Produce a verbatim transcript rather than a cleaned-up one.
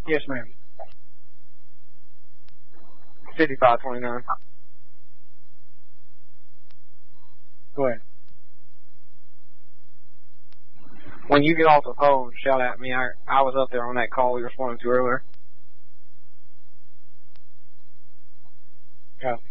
Yes, ma'am. fifty-five twenty-nine. Go ahead. When you get off the phone, shout at me. I I was up there on that call we responded to earlier. Copy.